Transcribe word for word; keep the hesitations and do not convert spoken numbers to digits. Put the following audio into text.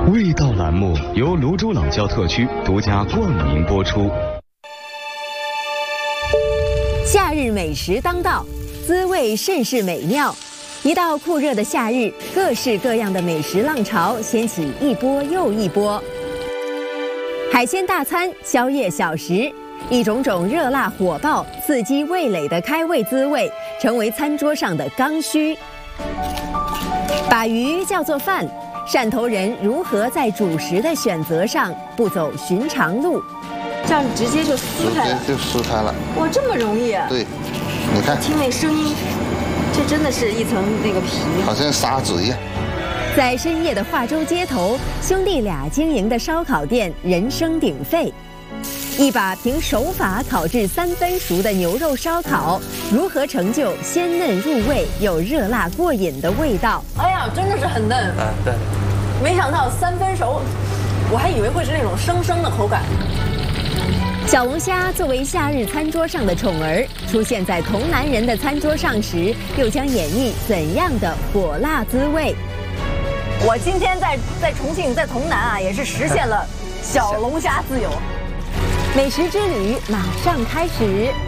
味道栏目由泸州老窖特区独家冠名播出。 夏日美食当道，滋味甚是美妙。一到酷热的夏日，各式各样的美食浪潮掀起一波又一波。海鲜大餐、宵夜小食，一种种热辣火爆、刺激味蕾的开胃滋味，成为餐桌上的刚需。把鱼叫做饭，汕头人如何在主食的选择上不走寻常路？ 这样直接就撕开了， 直接就撕开了。 哇，这么容易啊！ 对，你看， 听那声音，这真的是一层那个皮， 好像砂纸一样。 在深夜的化州街头，兄弟俩经营的烧烤店人声鼎沸。一把凭手法烤至三分熟的牛肉烧烤，如何成就鲜嫩入味又热辣过瘾的味道？ 哎呀，真的是很嫩啊！对，没想到三分熟，我还以为会是那种生生的口感。 小龙虾作为夏日餐桌上的宠儿，出现在童男人的餐桌上时，又将演绎怎样的火辣滋味？ 我今天在在重庆，在潼南啊，也是实现了小龙虾自由。 美食之旅马上开始。